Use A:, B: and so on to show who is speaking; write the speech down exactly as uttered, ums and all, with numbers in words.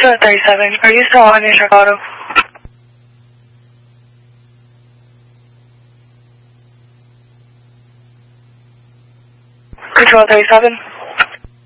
A: Control thirty-seven, are you still on in Chicago? Control thirty-seven.